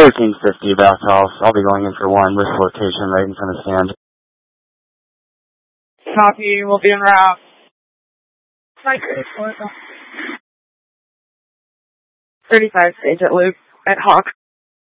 1350 back house. I'll be going in for one with location right in front of stand. Copy, we'll be en route. 35 stage at Luke at Hawk.